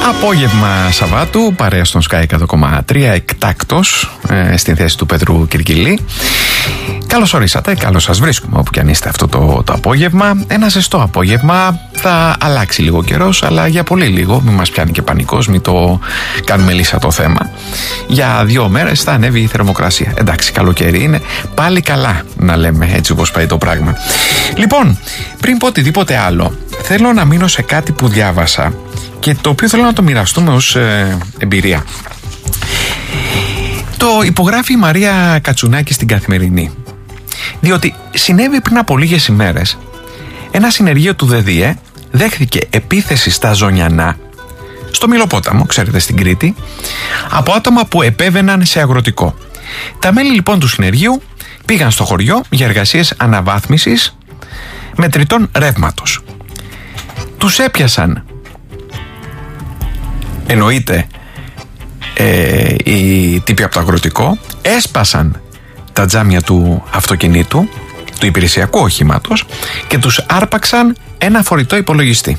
Απόγευμα Σαββάτου, παρέα στον Sky 100,3, εκτάκτος στην θέση του Πέτρου Κυρκυλή. Καλώς ορίσατε, καλώς σας βρίσκουμε όπου κι αν είστε αυτό το απόγευμα. Ένα ζεστό απόγευμα, θα αλλάξει λίγο καιρός, αλλά για πολύ λίγο, μην μας πιάνει και πανικός, μην το κάνουμε λύσα το θέμα. Για 2 μέρες θα ανέβει η θερμοκρασία. Εντάξει, καλοκαίρι είναι, πάλι καλά να λέμε, έτσι όπως πάει το πράγμα. Λοιπόν, πριν πω οτιδήποτε άλλο, θέλω να μείνω σε κάτι που διάβασα και το οποίο θέλω να το μοιραστούμε ως εμπειρία. Το υπογράφει η Μαρία Κατσουνάκη στην Καθημερινή, διότι συνέβη πριν από λίγες ημέρες ένα συνεργείο του ΔΔΕ δέχθηκε επίθεση στα Ζωνιανά, στο Μυλοπόταμο, ξέρετε, στην Κρήτη, από άτομα που επέβαιναν σε αγροτικό. Τα μέλη λοιπόν του συνεργείου πήγαν στο χωριό για εργασίες αναβάθμισης μετρητών ρεύματος. Τους έπιασαν, εννοείται, οι τύποι από το αγροτικό, έσπασαν τα τζάμια του αυτοκινήτου, του υπηρεσιακού οχήματος, και τους άρπαξαν ένα φορητό υπολογιστή.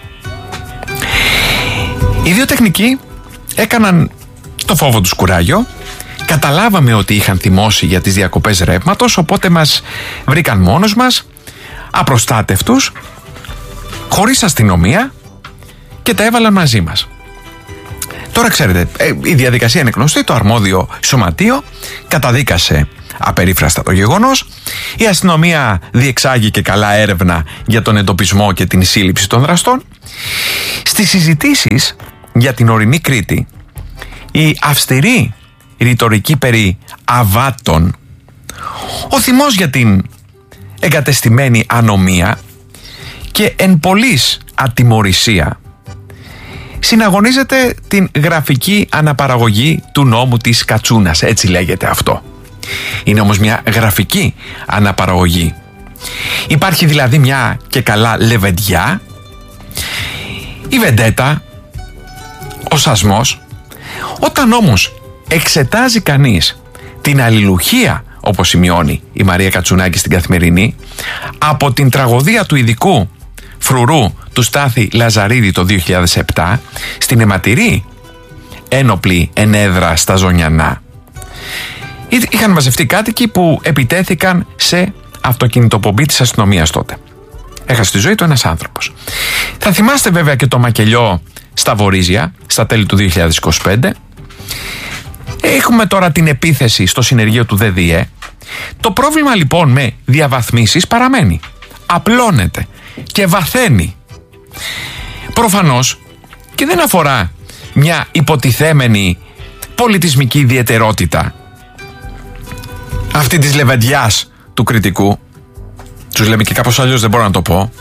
Οι δύο τεχνικοί έκαναν το φόβο τους κουράγιο. Καταλάβαμε ότι είχαν θυμώσει για τις διακοπές ρεύματος, οπότε μας βρήκαν μόνος μας, απροστάτευτους, χωρίς αστυνομία, και τα έβαλαν μαζί μας. Τώρα ξέρετε, η διαδικασία είναι γνωστή, το αρμόδιο σωματείο καταδίκασε απερίφραστα το γεγονός, η αστυνομία διεξάγει και καλά έρευνα για τον εντοπισμό και την σύλληψη των δραστών. Στις συζητήσεις για την ορεινή Κρήτη, η αυστηρή ρητορική περί αβάτων, ο θυμός για την εγκατεστημένη ανομία και εν πολλής ατιμωρησία συναγωνίζεται την γραφική αναπαραγωγή του νόμου της Κατσούνας, έτσι λέγεται αυτό. Είναι όμως μια γραφική αναπαραγωγή. Υπάρχει δηλαδή μια και καλά λεβεντιά, η βεντέτα, ο σασμός. Όταν όμως εξετάζει κανείς την αλληλουχία, όπως σημειώνει η Μαρία Κατσουνάκη στην Καθημερινή, από την τραγωδία του ειδικού φρουρού του Στάθη Λαζαρίδη το 2007 στην αιματηρή ένοπλη ενέδρα στα Ζωνιανά, είχαν μαζευτεί κάτοικοι που επιτέθηκαν σε αυτοκινητοπομπή της αστυνομίας τότε. Έχασε τη ζωή του ένας άνθρωπος. Θα θυμάστε βέβαια και το μακελιό στα Βορίζια στα τέλη του 2025. Έχουμε τώρα την επίθεση στο συνεργείο του ΔΔΕ. Το πρόβλημα λοιπόν με διαβαθμίσεις παραμένει, απλώνεται και βαθαίνει. Προφανώς και δεν αφορά μια υποτιθέμενη πολιτισμική ιδιαιτερότητα αυτή της λεβεντιάς του κριτικού. Τους λέμε και κάπως αλλιώς, δεν μπορώ να το πω.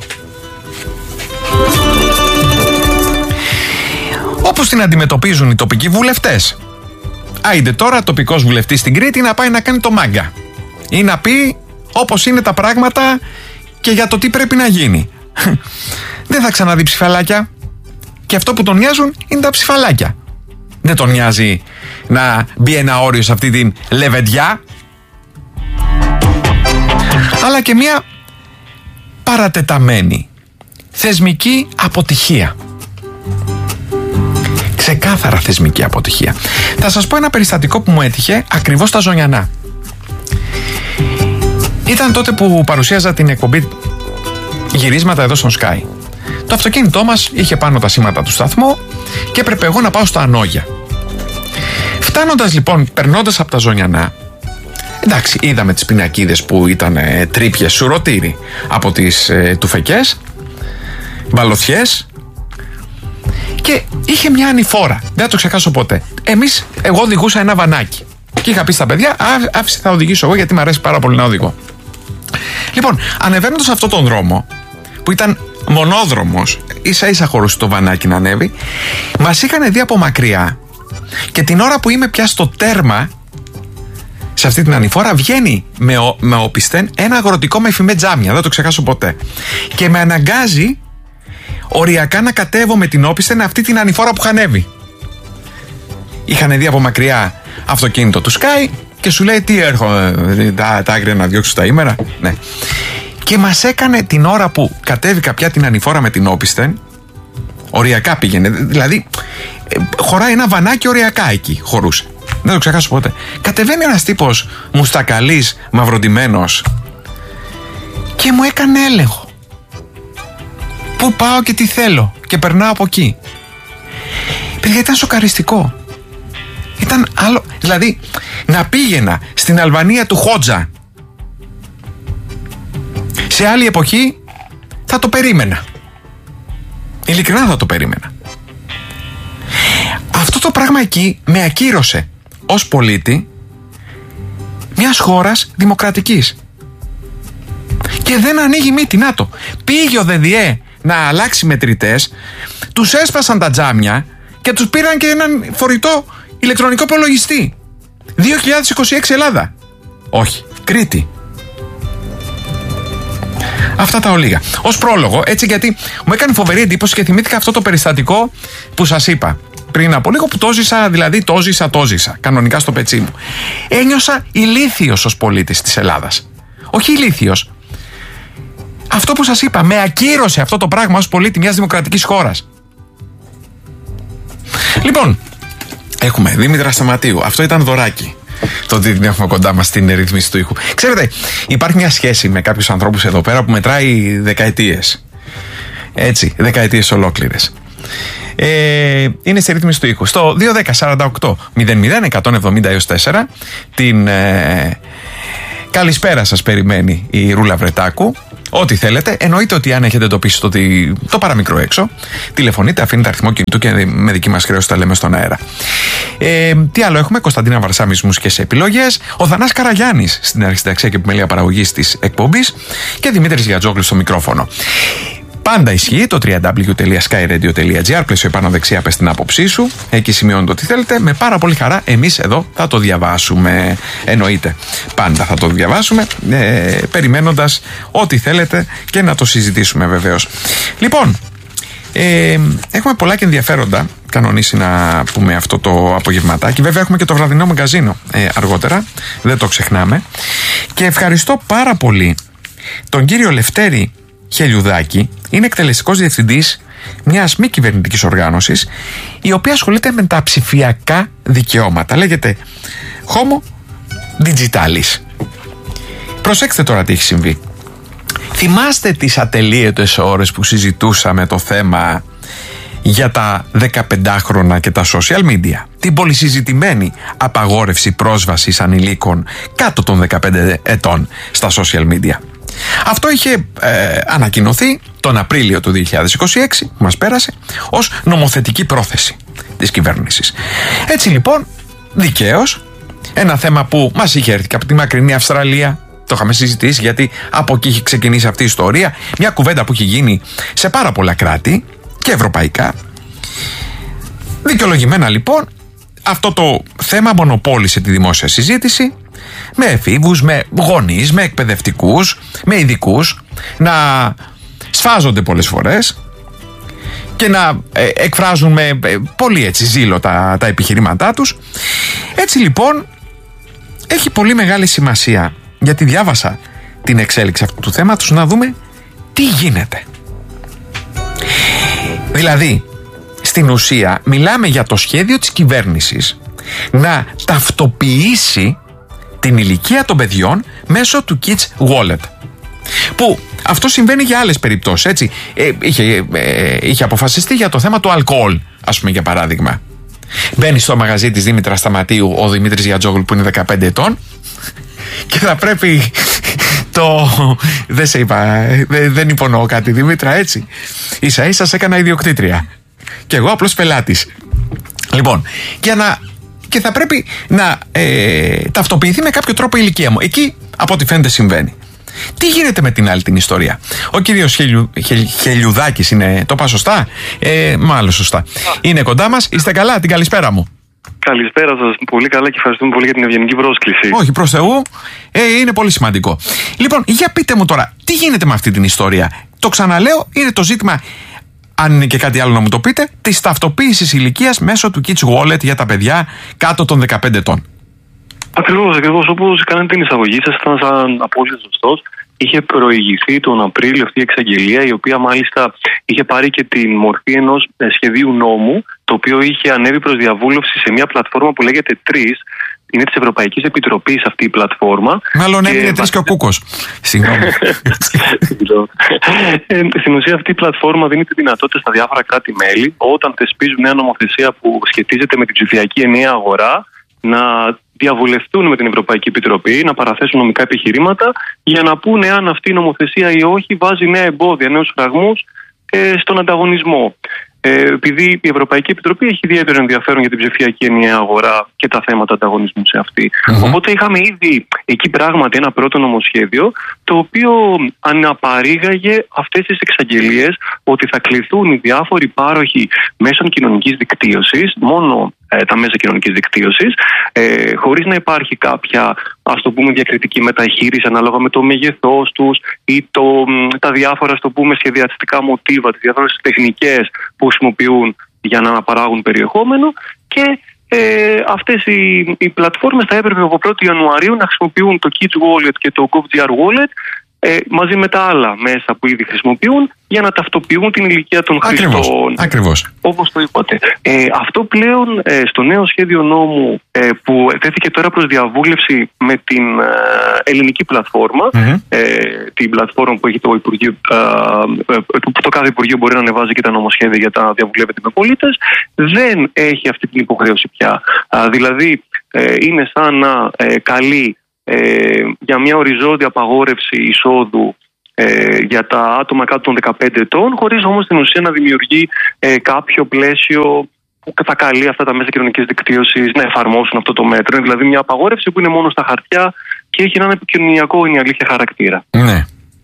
Όπως την αντιμετωπίζουν οι τοπικοί βουλευτές. Άιντε τώρα τοπικός βουλευτής στην Κρήτη να πάει να κάνει το μάγκα ή να πει όπως είναι τα πράγματα και για το τι πρέπει να γίνει. Δεν θα ξαναδεί ψηφαλάκια. Και αυτό που τον νοιάζουν είναι τα ψηφαλάκια. Δεν τον νοιάζει να μπει ένα όριο σε αυτή την λεβεντιά. Αλλά και μια παρατεταμένη θεσμική αποτυχία. Ξεκάθαρα θεσμική αποτυχία. Θα σας πω ένα περιστατικό που μου έτυχε ακριβώς στα Ζωνιανά. Ήταν τότε που παρουσίαζα την εκπομπή γυρίσματα εδώ στον Sky. Το αυτοκίνητό μας είχε πάνω τα σήματα του σταθμού και έπρεπε εγώ να πάω στα Ανόγια. Φτάνοντας λοιπόν, περνώντας από τα Ζωνιανά, εντάξει, είδαμε τις πινακίδες που ήταν τρύπιες σουρωτήρι από τις τουφεκές, μπαλωθιές, και είχε μια ανηφόρα. Δεν θα το ξεχάσω ποτέ. Εγώ οδηγούσα ένα βανάκι και είχα πει στα παιδιά, άφησε, θα οδηγήσω εγώ γιατί μου αρέσει πάρα πολύ να οδηγώ. Λοιπόν, ανεβαίνοντας αυτόν τον δρόμο που ήταν μονόδρομος, ίσα ίσα χωρούσε το βανάκι να ανέβει, μας είχαν δει από μακριά και την ώρα που είμαι πια στο τέρμα σε αυτή την ανηφόρα, βγαίνει με όπισθεν ένα αγροτικό με φημέ τζάμια, δεν το ξεχάσω ποτέ, και με αναγκάζει οριακά να κατέβω με την όπισθεν αυτή την ανηφόρα που είχα ανέβει. Είχαν δει από μακριά αυτοκίνητο του Sky και σου λέει, τι έρχομαι, τα άγρια να διώξω τα ήμερα. Ναι. Και μας έκανε την ώρα που κατέβηκα πια την ανηφόρα με την όπισθεν, Οριακά πήγαινε. Δηλαδή, χωράει ένα βανάκι οριακά εκεί. Χωρούσε. Δεν το ξεχάσω ποτέ. Κατεβαίνει ένας τύπος μουστακαλής, μαυροντημένος, και μου έκανε έλεγχο. Πού πάω και τι θέλω. Και περνάω από εκεί. Παιδιά, ήταν σοκαριστικό. Ήταν άλλο. Δηλαδή, να πήγαινα στην Αλβανία του Χότζα σε άλλη εποχή, θα το περίμενα. Ειλικρινά θα το περίμενα. Αυτό το πράγμα εκεί με ακύρωσε ως πολίτη μιας χώρας δημοκρατικής. Και δεν ανοίγει μύτη, να το. Πήγε ο ΔΔΕ να αλλάξει μετρητές, τους έσπασαν τα τζάμια και τους πήραν και έναν φορητό ηλεκτρονικό υπολογιστή. 2026 Ελλάδα. Όχι, Κρήτη. Αυτά τα ολίγα. Ως πρόλογο, έτσι, γιατί μου έκανε φοβερή εντύπωση και θυμήθηκα αυτό το περιστατικό που σας είπα πριν από λίγο, που το ζήσα, δηλαδή το ζήσα κανονικά στο πετσί μου. Ένιωσα ηλίθιος ως πολίτης της Ελλάδας. Όχι ηλίθιος. Αυτό που σας είπα, με ακύρωσε αυτό το πράγμα ως πολίτη μιας δημοκρατικής χώρας. Λοιπόν, έχουμε Δήμητρα Σταματίου. Αυτό ήταν δωράκι. Το ότι την έχουμε κοντά μας στην ρύθμιση του ήχου. Ξέρετε, υπάρχει μια σχέση με κάποιους ανθρώπους εδώ πέρα που μετράει δεκαετίες. Έτσι, δεκαετίες ολόκληρες. Είναι στη ρύθμιση του ήχου. Στο 210-48-00-170-4 την καλησπέρα σας περιμένει η Ρούλα Βρετάκου. Ό,τι θέλετε. Εννοείται ότι αν έχετε εντοπίσει το παραμικρό έξω, τηλεφωνείτε, αφήνετε αριθμό κινητού και με δική μας χρέωση τα λέμε στον αέρα. Τι άλλο έχουμε? Κωνσταντίνα Βαρσάμις, μουσικές επιλογές. Ο Δανάς Καραγιάννης στην αρχισυνταξία και επιμέλεια παραγωγής της εκπομπής. Και Δημήτρης Γιατζόγλης στο μικρόφωνο. Πάντα ισχύει το www.skyradio.gr. Πλαίσιο επάνω δεξιά, πες την άποψή σου. Εκεί σημειώνετε ό,τι θέλετε. Με πάρα πολύ χαρά εμείς εδώ θα το διαβάσουμε. Εννοείται. Πάντα θα το διαβάσουμε. Περιμένοντας ό,τι θέλετε και να το συζητήσουμε βεβαίως. Λοιπόν, έχουμε πολλά και ενδιαφέροντα κανονίσει να πούμε αυτό το απογευματάκι. Βέβαια έχουμε και το βραδινό μαγκαζίνο αργότερα. Δεν το ξεχνάμε. Και ευχαριστώ πάρα πολύ τον κύριο Λευτέρη Χελιουδάκη. Είναι εκτελεστικός διευθυντής μιας μη κυβερνητικής οργάνωσης, η οποία ασχολείται με τα ψηφιακά δικαιώματα. Λέγεται Homo Digitalis. Προσέξτε τώρα τι έχει συμβεί. Θυμάστε τις ατελείωτες ώρες που συζητούσαμε το θέμα για τα 15χρονα και τα social media? Την πολυσυζητημένη απαγόρευση πρόσβασης ανηλίκων κάτω των 15 ετών στα social media. Αυτό είχε ανακοινωθεί τον Απρίλιο του 2026, που μας πέρασε, ως νομοθετική πρόθεση της κυβέρνησης. Έτσι λοιπόν, δικαίως, ένα θέμα που μας είχε έρθει και από τη μακρινή Αυστραλία, το είχαμε συζητήσει γιατί από εκεί έχει ξεκινήσει αυτή η ιστορία, μια κουβέντα που έχει γίνει σε πάρα πολλά κράτη και ευρωπαϊκά. Δικαιολογημένα λοιπόν, αυτό το θέμα μονοπόλησε τη δημόσια συζήτηση, με εφήβους, με γονείς, με εκπαιδευτικούς, με ειδικούς να σφάζονται πολλές φορές και να εκφράζουν με πολύ έτσι ζήλο τα επιχειρήματά τους. Έτσι λοιπόν έχει πολύ μεγάλη σημασία, γιατί διάβασα την εξέλιξη αυτού του θέματος, να δούμε τι γίνεται. Δηλαδή, στην ουσία μιλάμε για το σχέδιο της κυβέρνησης να ταυτοποιήσει την ηλικία των παιδιών μέσω του Kids Wallet. Που αυτό συμβαίνει για άλλες περιπτώσεις, έτσι. Είχε αποφασιστεί για το θέμα του αλκοόλ, ας πούμε, για παράδειγμα. Μπαίνει στο μαγαζί της Δήμητρας Σταματίου ο Δημήτρης Γιατζόγλου, που είναι 15 ετών, και θα πρέπει δεν σε είπα, δεν υπονοώ κάτι, Δήμητρα, έτσι. Ίσα ίσα σε έκανα ιδιοκτήτρια και εγώ απλώς πελάτης. Λοιπόν, και θα πρέπει να ταυτοποιηθεί με κάποιο τρόπο η ηλικία μου. Εκεί, από ό,τι φαίνεται, συμβαίνει. Τι γίνεται με την άλλη την ιστορία? Ο κύριος Χελιουδάκης είναι, το είπα σωστά? Μάλλον σωστά. Είναι κοντά μας. Είστε καλά? Την καλησπέρα μου. Καλησπέρα σας. Πολύ καλά και ευχαριστούμε πολύ για την ευγενική πρόσκληση. Όχι, προς Θεού. Είναι πολύ σημαντικό. Λοιπόν, για πείτε μου τώρα, τι γίνεται με αυτή την ιστορία? Το ξαναλέω, είναι το ζήτημα, αν είναι και κάτι άλλο να μου το πείτε, της ταυτοποίησης ηλικίας μέσω του Kids Wallet για τα παιδιά κάτω των 15 ετών. Ακριβώς, όπως κάνετε την εισαγωγή σας, ήταν σαν απόλυτα σωστός. είχε προηγηθεί τον Απρίλιο αυτή η εξαγγελία, η οποία μάλιστα είχε πάρει και την μορφή ενός σχεδίου νόμου, το οποίο είχε ανέβει προς διαβούλευση σε μια πλατφόρμα που λέγεται TRIS. Είναι της Ευρωπαϊκής Επιτροπής αυτή η πλατφόρμα. Μάλλον έμεινε τρεις και ο Κούκος. Συγγνώμη. Στην ουσία αυτή η πλατφόρμα δίνει τη δυνατότητα στα διάφορα κράτη-μέλη, όταν θεσπίζουν νέα νομοθεσία που σχετίζεται με την ψηφιακή ενιαία αγορά, να διαβουλευτούν με την Ευρωπαϊκή Επιτροπή, να παραθέσουν νομικά επιχειρήματα για να πούνε αν αυτή η νομοθεσία ή όχι βάζει νέα εμπόδια, νέους φραγμούς στον ανταγωνισμό. Επειδή η Ευρωπαϊκή Επιτροπή έχει ιδιαίτερο ενδιαφέρον για την ψηφιακή ενιαία αγορά και τα θέματα ανταγωνισμού σε αυτή. Οπότε είχαμε ήδη εκεί πράγματι ένα πρώτο νομοσχέδιο, το οποίο αναπαρήγαγε αυτές τις εξαγγελίες ότι θα κληθούν οι διάφοροι πάροχοι μέσων κοινωνικής δικτύωσης, μόνο τα μέσα κοινωνικής δικτύωσης, χωρίς να υπάρχει κάποια, ας το πούμε, διακριτική μεταχείριση ανάλογα με το μέγεθός τους ή τα διάφορα, ας το πούμε, σχεδιαστικά μοτίβα, τις διάφορες τεχνικές που χρησιμοποιούν για να παράγουν περιεχόμενο, και αυτές οι πλατφόρμες θα έπρεπε από 1η Ιανουαρίου να χρησιμοποιούν το Kids Wallet και το GovGR Wallet μαζί με τα άλλα μέσα που ήδη χρησιμοποιούν, για να ταυτοποιούν την ηλικία των χρηστών. Ακριβώς. Όπως το είπατε. Αυτό πλέον στο νέο σχέδιο νόμου που τέθηκε τώρα προς διαβούλευση με την ελληνική πλατφόρμα, την πλατφόρμα που έχει το Υπουργείο, που το κάθε Υπουργείο μπορεί να ανεβάζει και τα νομοσχέδια για να διαβουλεύεται με πολίτες, δεν έχει αυτή την υποχρέωση πια. Δηλαδή είναι σαν να καλεί για μια οριζόντια απαγόρευση εισόδου για τα άτομα κάτω των 15 ετών, χωρίς όμως στην ουσία να δημιουργεί κάποιο πλαίσιο που θα καλεί αυτά τα μέσα κοινωνικής δικτύωσης να εφαρμόσουν αυτό το μέτρο. Δηλαδή μια απαγόρευση που είναι μόνο στα χαρτιά και έχει έναν επικοινωνιακό, είναι η αλήθεια, χαρακτήρα. Ναι.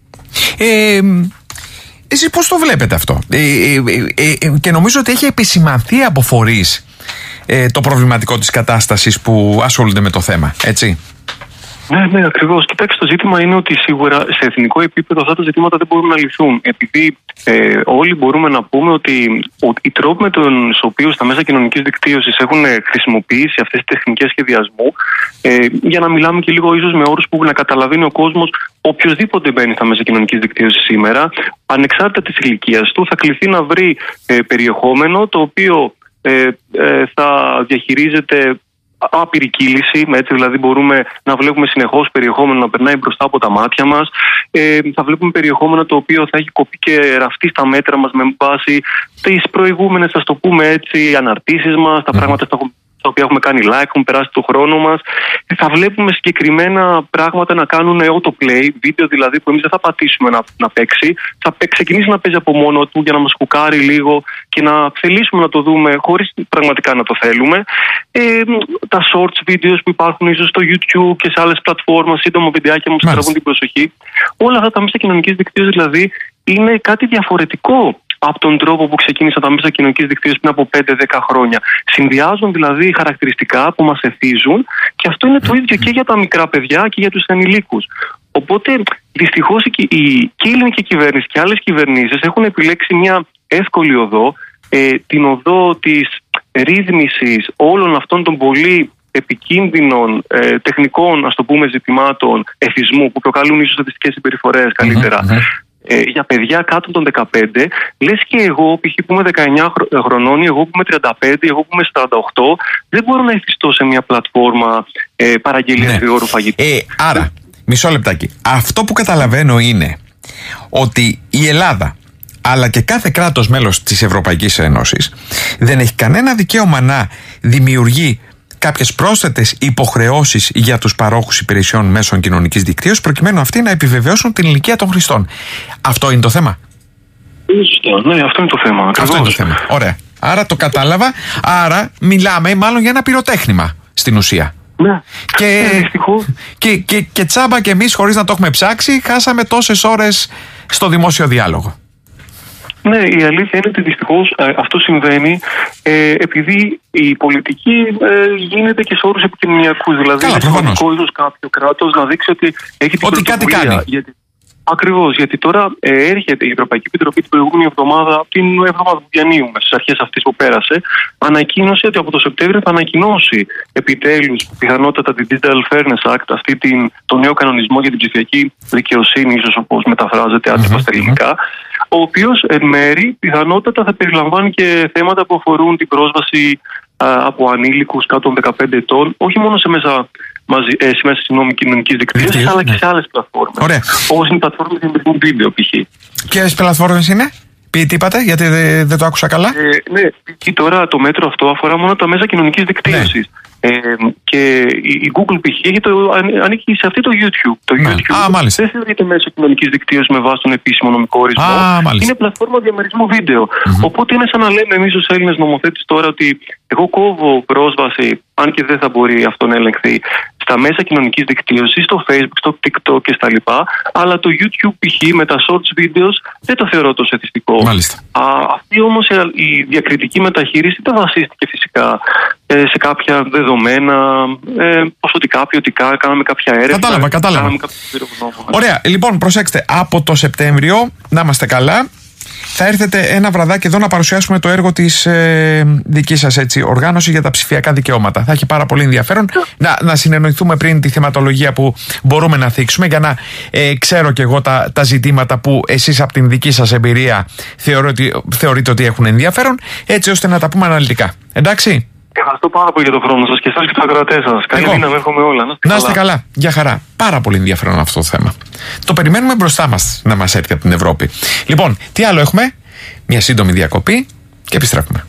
Εσείς πώς το βλέπετε αυτό? Και νομίζω ότι έχει επισημανθεί από φορείς το προβληματικό της κατάστασης που ασχολούνται με το θέμα, έτσι? Ναι, ακριβώς. Κοιτάξτε, το ζήτημα είναι ότι σίγουρα σε εθνικό επίπεδο αυτά τα ζητήματα δεν μπορούν να λυθούν. Επειδή όλοι μπορούμε να πούμε ότι οι τρόποι με τους οποίους τα μέσα κοινωνικής δικτύωσης έχουν χρησιμοποιήσει αυτές τις τεχνικές σχεδιασμού, για να μιλάμε και λίγο ίσως με όρους που να καταλαβαίνει ο κόσμος, οποιοδήποτε μπαίνει στα μέσα κοινωνικής δικτύωσης σήμερα, ανεξάρτητα της ηλικίας του, θα κληθεί να βρει περιεχόμενο το οποίο θα διαχειρίζεται άπειρη κύληση, έτσι, δηλαδή μπορούμε να βλέπουμε συνεχώς περιεχόμενο να περνάει μπροστά από τα μάτια μας. Θα βλέπουμε περιεχόμενο το οποίο θα έχει κοπεί και ραφτεί στα μέτρα μας με βάση τις προηγούμενες, ας το πούμε έτσι, αναρτήσεις μας, τα πράγματα τα οποία έχουμε κάνει like, έχουμε περάσει το χρόνο μας. Θα βλέπουμε συγκεκριμένα πράγματα να κάνουν autoplay, βίντεο δηλαδή που εμείς δεν θα πατήσουμε να παίξει, θα ξεκινήσει να παίζει από μόνο του για να μας κουκάρει λίγο και να θελήσουμε να το δούμε χωρίς πραγματικά να το θέλουμε. Τα shorts videos που υπάρχουν ίσως στο YouTube και σε άλλες πλατφόρμες, σύντομα βιντεάκια που μας τραβούν την προσοχή. Όλα αυτά τα μέσα κοινωνικής δικτύωσης δηλαδή είναι κάτι διαφορετικό από τον τρόπο που ξεκίνησαν τα μέσα κοινωνικής δικτύωσης πριν από 5-10 χρόνια. Συνδυάζουν δηλαδή χαρακτηριστικά που μας εθίζουν, και αυτό είναι το ίδιο και για τα μικρά παιδιά και για τους ενηλίκους. Οπότε δυστυχώς και η ελληνική κυβέρνηση και άλλες κυβερνήσεις έχουν επιλέξει μια εύκολη οδό, την οδό της ρύθμισης όλων αυτών των πολύ επικίνδυνων τεχνικών, ας το πούμε, ζητημάτων εθισμού που προκαλούν ίσως στατιστικές συμπεριφορές καλύτερα. Για παιδιά κάτω των 15, λες και εγώ, π.χ. που είμαι 19 χρονών, εγώ που είμαι 35, εγώ που είμαι 48, δεν μπορώ να εθιστώ σε μια πλατφόρμα παραγγελίας γρήγορου φαγητού. Άρα, μισό λεπτάκι. Αυτό που καταλαβαίνω είναι ότι η Ελλάδα, αλλά και κάθε κράτος μέλος της Ευρωπαϊκής Ένωσης, δεν έχει κανένα δικαίωμα να δημιουργεί κάποιες πρόσθετες υποχρεώσεις για τους παρόχους υπηρεσιών μέσων κοινωνικής δικτύωσης, προκειμένου αυτοί να επιβεβαιώσουν την ηλικία των χρηστών. Αυτό είναι το θέμα. Ναι, αυτό είναι το θέμα. Αυτό είναι το θέμα. Ωραία. Άρα το κατάλαβα. Άρα μιλάμε μάλλον για ένα πυροτέχνημα στην ουσία. Ναι. Και τσάμπα και εμείς, χωρίς να το έχουμε ψάξει, χάσαμε τόσες ώρες στο δημόσιο διάλογο. Ναι, η αλήθεια είναι ότι δυστυχώς αυτό συμβαίνει επειδή η πολιτική γίνεται και σε όρους επικοινωνιακούς. Δηλαδή, είναι σημαντικό ίσως κάποιο κράτος να δείξει ότι έχει την πρωτοβουλία. Ακριβώς, γιατί τώρα έρχεται η Ευρωπαϊκή Επιτροπή την προηγούμενη εβδομάδα, την εβδομάδα του Διανύου, στις αρχές αυτής που πέρασε, ανακοίνωσε ότι από το Σεπτέμβριο θα ανακοινώσει επιτέλους πιθανότατα την Digital Fairness Act, τον νέο κανονισμό για την ψηφιακή δικαιοσύνη, ίσως όπως μεταφράζεται άτυπα στα ελληνικά, ο οποίος εν μέρη πιθανότατα θα περιλαμβάνει και θέματα που αφορούν την πρόσβαση από ανήλικους κάτω των 15 ετών, όχι μόνο σε μέσα κοινωνικής δικτύωσης, αλλά και σε άλλες πλατφόρμες. Όπως είναι οι πλατφόρμες δημιουργούν βίντεο, π.χ. Ποιες πλατφόρμες είναι? Τι είπατε, γιατί δεν το άκουσα καλά. Ναι, τώρα το μέτρο αυτό αφορά μόνο τα μέσα κοινωνικής δικτύωσης. Ναι. Και η Google π.χ. ανήκει σε αυτή το YouTube. Το YouTube δεν θεωρείται μέσο κοινωνικής δικτύωσης με βάση τον επίσημο νομικό ορισμό. Είναι πλατφόρμα διαμερισμού βίντεο. Οπότε είναι σαν να λέμε εμείς ως Έλληνες νομοθέτες τώρα ότι εγώ κόβω πρόσβαση, αν και δεν θα μπορεί αυτό να ελεγχθεί, στα μέσα κοινωνικής δικτύωσης, στο Facebook, στο TikTok και στα λοιπά, αλλά το YouTube π.χ. με τα shorts videos δεν το θεωρώ τόσο εθιστικό. Αυτή όμως η διακριτική μεταχείριση δεν βασίστηκε φυσικά σε κάποια δεδομένα, ποσοτικά, ποιοτικά, κάναμε κάποια έρευνα. Κατάλαβα. Ωραία, λοιπόν, προσέξτε, από το Σεπτέμβριο, να είμαστε καλά, θα έρθετε ένα βραδάκι εδώ να παρουσιάσουμε το έργο της δικής σας οργάνωση για τα ψηφιακά δικαιώματα. Θα έχει πάρα πολύ ενδιαφέρον να συνεννοηθούμε πριν τη θεματολογία που μπορούμε να θίξουμε, για να ξέρω και εγώ τα ζητήματα που εσείς από την δική σας εμπειρία θεωρείτε ότι έχουν ενδιαφέρον, έτσι ώστε να τα πούμε αναλυτικά. Εντάξει. Ευχαριστώ πάρα πολύ για τον χρόνο σας και εσάς και τους ακροατές σας. Καλή δύναμη, εύχομαι όλα. Να είστε καλά. Γεια χαρά. Πάρα πολύ ενδιαφέρον αυτό το θέμα. Το περιμένουμε μπροστά μας να μας έρθει από την Ευρώπη. Λοιπόν, τι άλλο έχουμε? Μια σύντομη διακοπή και επιστρέφουμε.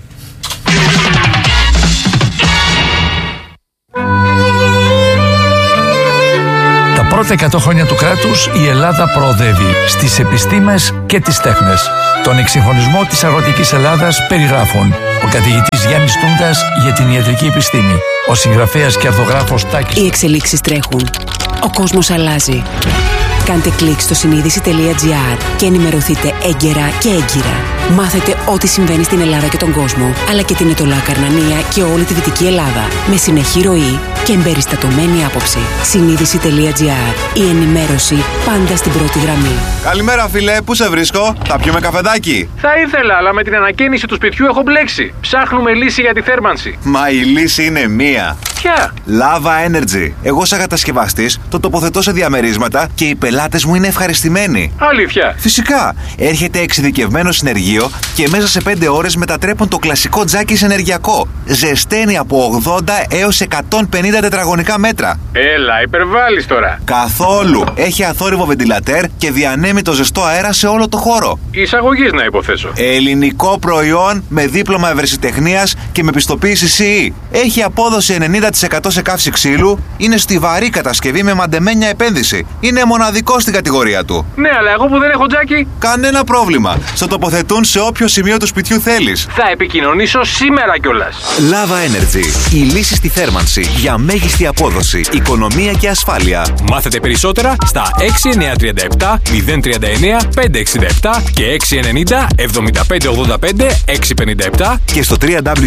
Τα πρώτα 100 χρόνια του κράτους η Ελλάδα προοδεύει στις επιστήμες και τις τέχνες. Τον εξυγχρονισμό της αγροτικής Ελλάδας περιγράφουν ο καθηγητής Γιάννης Τούντας για την ιατρική επιστήμη, ο συγγραφέας και αρθογράφος Τάκης. Οι εξελίξεις τρέχουν. Ο κόσμος αλλάζει. Κάντε κλικ στο συνείδηση.gr και ενημερωθείτε έγκαιρα και έγκυρα. Μάθετε ό,τι συμβαίνει στην Ελλάδα και τον κόσμο, αλλά και την Ετωλά Καρνανία και όλη τη Δυτική Ελλάδα, με συνεχή ροή και εμπεριστατωμένη άποψη. Συνείδηση.gr. Η ενημέρωση πάντα στην πρώτη γραμμή. Καλημέρα, φίλε, πού σε βρίσκω? Θα πιούμε καφεδάκι? Θα ήθελα, αλλά με την ανακαίνιση του σπιτιού έχω μπλέξει. Ψάχνουμε λύση για τη θέρμανση. Μα η λύση είναι μία. Ποια? Lava Energy. Εγώ, σαν κατασκευαστής, το τοποθετώ σε διαμερίσματα και οι πελάτες μου είναι ευχαριστημένοι. Αλήθεια? Φυσικά. Έρχεται εξειδικευμένο συνεργείο και μέσα σε 5 ώρες μετατρέπουν το κλασικό τζάκι σε ενεργειακό. Ζεσταίνει από 80 έως 150 τετραγωνικά μέτρα. Έλα, υπερβάλλεις τώρα. Καθόλου. Έχει αθόρυβο βεντιλατέρ και διανέμει το ζεστό αέρα σε όλο το χώρο. Εισαγωγής να υποθέσω. Ελληνικό προϊόν με δίπλωμα ευρεσιτεχνίας και με πιστοποίηση CE. Έχει απόδοση 90% σε καύση ξύλου. Είναι στιβαρή κατασκευή με μαντεμένια επένδυση. Είναι μοναδικό στην κατηγορία του. Ναι, αλλά εγώ που δεν έχω τζάκι. Κανένα πρόβλημα. Στο τοποθετούν σε όποιο σημείο του σπιτιού θέλεις. Θα επικοινωνήσω σήμερα κιόλας. Lava Energy. Η λύση στη θέρμανση για μέγιστη απόδοση, οικονομία και ασφάλεια. Μάθετε περισσότερα στα 6937 039 567 και 690 7585 657 και στο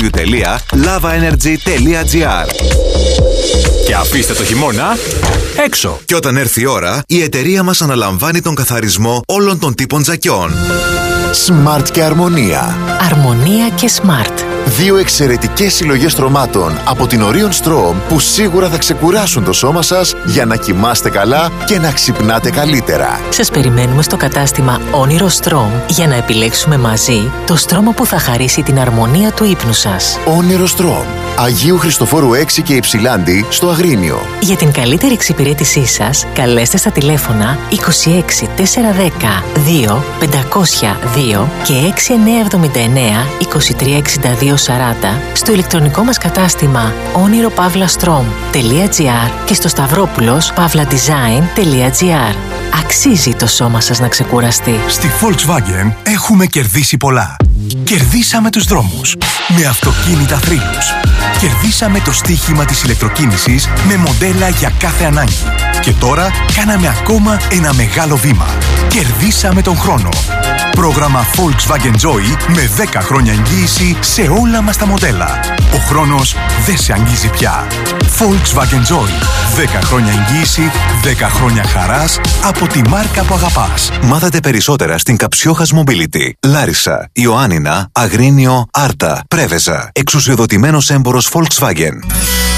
www.lavaenergy.gr. Και αφήστε το χειμώνα έξω. Και όταν έρθει η ώρα, η εταιρεία μας αναλαμβάνει τον καθαρισμό όλων των τύπων τζακιών. Smart και Αρμονία. Αρμονία και Smart. Δύο εξαιρετικές συλλογές στρωμάτων από την Orion Strom που σίγουρα θα ξεκουράσουν το σώμα σας για να κοιμάστε καλά και να ξυπνάτε καλύτερα. Σας περιμένουμε στο κατάστημα Όνειρο Strom για να επιλέξουμε μαζί το στρώμα που θα χαρίσει την αρμονία του ύπνου σας. Όνειρο Strom. Αγίου Χριστοφόρου 6 και Υψηλάντη στο Αγρίνιο. Για την καλύτερη εξυπηρέτησή σας, καλέστε στα τηλέφωνα 26 410 2 502 και 6979 2362 40 στο ηλεκτρονικό μας κατάστημα oniropavlastrom.gr και στο stavropoulos.pavladesign.gr. Αξίζει το σώμα σας να ξεκουραστεί. Στη Volkswagen έχουμε κερδίσει πολλά. Κερδίσαμε τους δρόμους με αυτοκίνητα θρύλους. κερδίσαμε το στοίχημα της ηλεκτροκίνησης με μοντέλα για κάθε ανάγκη. Και τώρα κάναμε ακόμα ένα μεγάλο βήμα. Κερδίσαμε τον χρόνο. Πρόγραμμα Volkswagen Joy με 10 χρόνια εγγύηση σε όλα μας τα μοντέλα. Ο χρόνος δεν σε αγγίζει πια. Volkswagen Joy. 10 χρόνια εγγύηση, 10 χρόνια χαράς από τη μάρκα που αγαπάς. Μάθετε περισσότερα στην Καψιόχας Mobility. Λάρισα, Ιωάννινα, Αγρίνιο, Άρτα, Πρέβεζα. Εξουσιοδοτημένος έμπορος Volkswagen.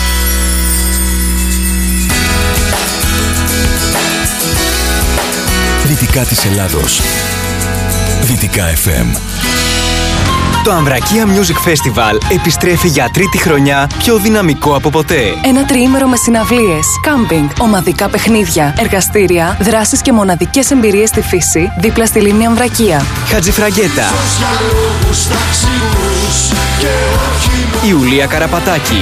Δυτικά της Ελλάδος. Δυτικά FM. Το Αμβρακία Music Festival επιστρέφει για τρίτη χρονιά πιο δυναμικό από ποτέ. Ένα τριήμερο με συναυλίες, κάμπινγκ, ομαδικά παιχνίδια, εργαστήρια, δράσεις και μοναδικές εμπειρίες στη φύση δίπλα στη λίμνη Αμβρακία. Χατζηφραγκέτα, Ιουλία Καραπατάκη,